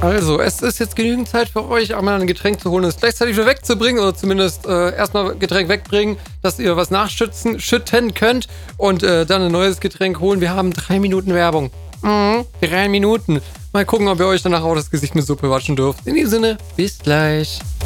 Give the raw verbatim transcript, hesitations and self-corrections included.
Also, es ist jetzt genügend Zeit für euch, einmal ein Getränk zu holen und es gleichzeitig wieder wegzubringen oder zumindest äh, erstmal Getränk wegbringen, dass ihr was nachschützen schütten könnt und äh, dann ein neues Getränk holen. Wir haben drei Minuten Werbung. Mhm, drei Minuten. Mal gucken, ob ihr euch danach auch das Gesicht mit Suppe waschen dürft. In diesem Sinne, bis gleich.